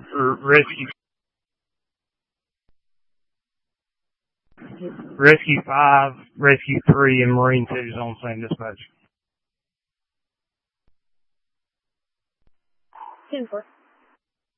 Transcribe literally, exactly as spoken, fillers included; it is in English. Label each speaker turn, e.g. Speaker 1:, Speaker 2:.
Speaker 1: R- Rescue Rescue five, Rescue three, and Marine two is on same dispatch.
Speaker 2: ten four.